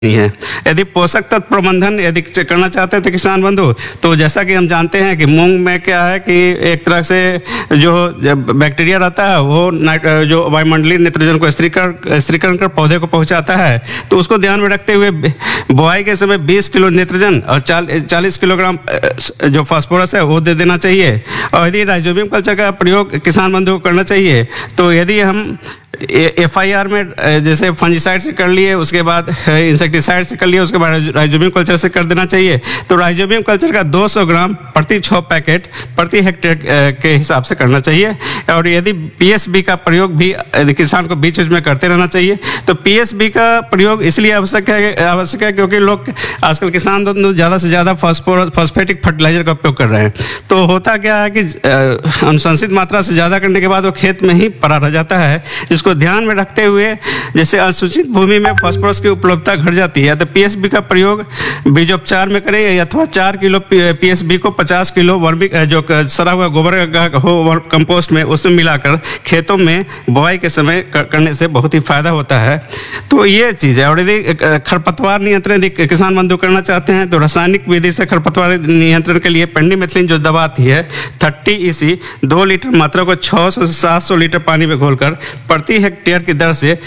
नहीं है। यदि पोषक तत्व प्रबंधन यदि करना चाहते हैं तो किसान बंधु, तो जैसा कि हम जानते हैं कि मूंग में क्या है कि एक तरह से जो बैक्टीरिया रहता है वो जो वायुमंडलीय नाइट्रोजन को स्थिरीकरण कर पौधे को पहुंचाता है। तो उसको ध्यान में रखते हुए बुआई के समय 20 किलो नाइट्रोजन और 40 किलोग्राम जो फास्फोरस है वो दे देना चाहिए। और यदि राइजोबियम कल्चर का प्रयोग किसान बंधु को करना चाहिए, तो यदि हम FIR में जैसे फंजीसाइड से कर लिए, उसके बाद इंसेक्टिसाइड से कर लिए, उसके बाद राइजोबियम कल्चर से कर देना चाहिए। तो राइजोबियम कल्चर का 200 ग्राम प्रति 6 पैकेट प्रति हेक्टेयर के हिसाब से करना चाहिए। और यदि PSB का प्रयोग भी किसान को बीच बीच में करते रहना चाहिए। तो PSB का प्रयोग इसलिए आवश्यक है क्योंकि लोग आजकल किसान ज़्यादा से ज़्यादा फॉस्फेटिक फर्टिलाइजर का उपयोग कर रहे हैं। तो होता क्या है कि अनुशंसित मात्रा से ज़्यादा करने के बाद वो खेत में ही पड़ा रह जाता है, जिसको ध्यान में रखते हुए जैसे अनुसूचित भूमि में फास्फोरस की उपलब्धता घट जाती है, तो PSB का प्रयोग बीजोपचार में करें अथवा 4 किलो PSB को 50 किलो वर्मी जो सड़ा हुआ गोबर का हो कंपोस्ट में उसमें मिलाकर खेतों में बुआई के समय करने से बहुत ही फायदा होता है। तो ये चीज़ है। और यदि खरपतवार नियंत्रण यदि किसान बंधु करना चाहते हैं तो रासायनिक विधि से खरपतवार नियंत्रण के लिए पेंडिमेथिलिन जो दवा आती है 30 EC 2 लीटर मात्रा को 600 से 700 लीटर पानी में घोलकर प्रति हेक्टेयर की दर से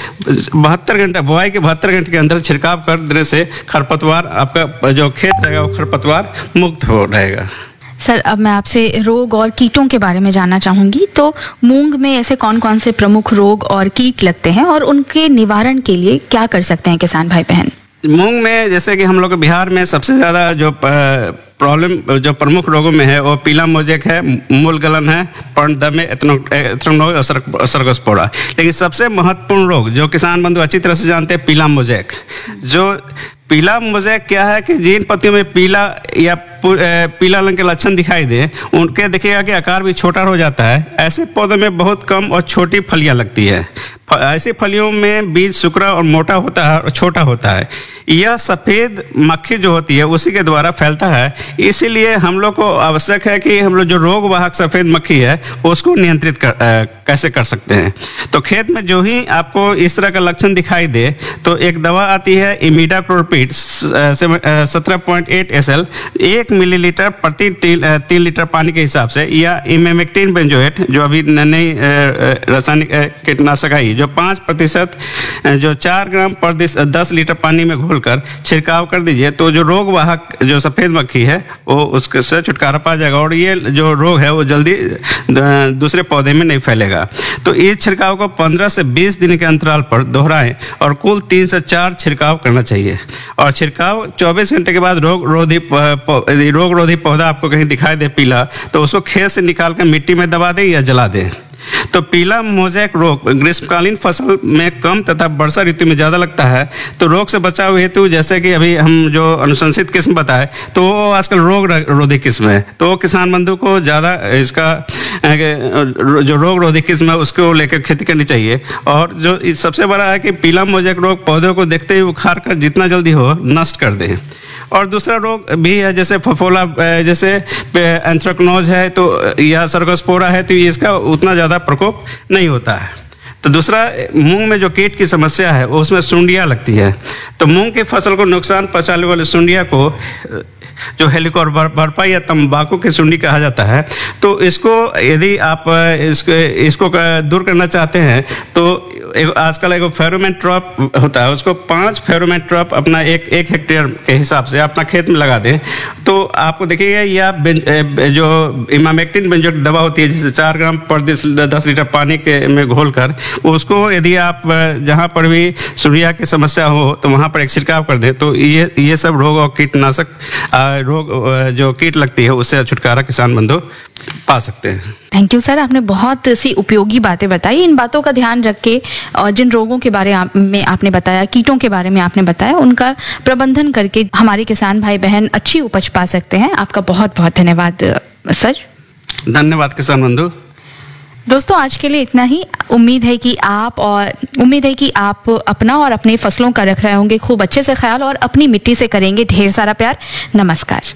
72 घंटे बुआई के 72 घंटे के अंदर छिड़काव कर देने से खरपतवार आपका जो खेत रहेगा वो खरपतवार मुक्त हो रहेगा। सर, अब मैं आपसे रोग और कीटों के बारे में जानना चाहूँगी। तो मूंग में ऐसे कौन कौन से प्रमुख रोग और कीट लगते हैं और उनके निवारण के लिए क्या कर सकते हैं किसान भाई बहन? मूंग में जैसे कि हम लोग बिहार में सबसे ज़्यादा जो प्रॉब्लम जो प्रमुख रोगों में है वो पीला मोजेक है, मूल गलन है, पर्णदमे, एथनोनोज और सरगोस्पोरा। लेकिन सबसे महत्वपूर्ण रोग जो किसान बंधु अच्छी तरह से जानते हैं पीला मोजेक। जो पीला मोजेक क्या है कि जिन पत्तियों में पीला या पीला रंग के लक्षण दिखाई दे उनके देखिएगा कि आकार भी छोटा हो जाता है। ऐसे पौधों में बहुत कम और छोटी फलियां लगती है। ऐसी फलियों में बीज सुकरा और मोटा होता है और छोटा होता है। यह सफ़ेद मक्खी जो होती है उसी के द्वारा फैलता है। इसीलिए हम लोग को आवश्यक है कि हम लोग जो रोग वाहक सफ़ेद मक्खी है उसको नियंत्रित कैसे कर सकते हैं। तो खेत में जो ही आपको इस तरह का लक्षण दिखाई दे तो एक दवा आती है इमिडाक्लोप्रिड 17.8 SL 1 मिलीलीटर प्रति 3 लीटर पानी के हिसाब से, या इमेमेक्टिन बेंजोएट जो अभी नई रासायनिक कीटनाशक आई जो 5% जो 4 ग्राम पर 10 लीटर पानी में घोलकर छिड़काव कर दीजिए। तो जो रोग वाहक जो सफ़ेद मक्खी है वो उसके से छुटकारा पा जाएगा और ये जो रोग है वो जल्दी दूसरे पौधे में नहीं फैलेगा। तो इस छिड़काव को 15 से 20 दिन के अंतराल पर दोहराएं और कुल 3 से 4 छिड़काव करना चाहिए। और छिड़काव 24 घंटे के बाद रोग रोधी पौधा आपको कहीं दिखाई दे पीला तो उसको खेत से निकाल कर मिट्टी में दबा दें या जला दें। तो पीला मोजेक रोग ग्रीष्मकालीन फसल में कम तथा वर्षा ऋतु में ज़्यादा लगता है। तो रोग से बचाव हेतु जैसे कि अभी हम जो अनुशंसित किस्म बताए तो वो आजकल रोग रोधी किस्म है। तो किसान बंधु को ज़्यादा इसका जो रोग रोधी किस्म है उसको लेकर खेती करनी चाहिए। और जो सबसे बड़ा है कि पीला मोजेक रोग पौधों को देखते ही उखाड़ कर जितना जल्दी हो नष्ट कर दें। और दूसरा रोग भी है जैसे फफोला, जैसे एंथ्रेक्नोज है तो या सरगोस्पोरा है तो इसका उतना ज़्यादा प्रकोप नहीं होता है। तो दूसरा मूंग में जो कीट की समस्या है उसमें सुंडियाँ लगती है। तो मूंग की फसल को नुकसान पहुंचाने वाले सुंडिया को जो हेलिकोबार्पा या तंबाकू की सुंडी कहा जाता है। तो इसको यदि आप इसको दूर करना चाहते हैं तो आजकल एक फेरोमोन ट्रैप होता है, उसको 5 फेरोमोन ट्रैप अपना एक हेक्टेयर के हिसाब से अपना खेत में लगा दें। तो आपको देखिएगा या जो इमामेक्टिन बेंजोएट दवा होती है जैसे 4 ग्राम पर 10 लीटर पानी के में घोलकर उसको यदि आप जहाँ पर भी सुंडिया की समस्या हो तो वहाँ पर एक छिड़काव कर दें। तो ये सब रोग और कीटनाशक रोग जो कीट लगती है उससे छुटकारा किसान बंधु पा सकते हैं। थैंक यू सर, आपने बहुत सी उपयोगी बातें बताई। इन बातों का ध्यान रख के और जिन रोगों के बारे में आपने बताया, कीटों के बारे में आपने बताया, उनका प्रबंधन करके हमारे किसान भाई बहन अच्छी उपज पा सकते हैं। आपका बहुत बहुत धन्यवाद सर। धन्यवाद किसान बंधु। दोस्तों, आज के लिए इतना ही। उम्मीद है कि आप अपना और अपने फसलों का रख रहे होंगे खूब अच्छे से ख्याल और अपनी मिट्टी से करेंगे ढेर सारा प्यार। नमस्कार।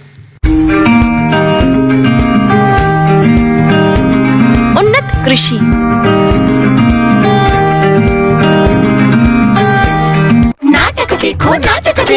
उन्नत कृषि नाटक देखो नाटक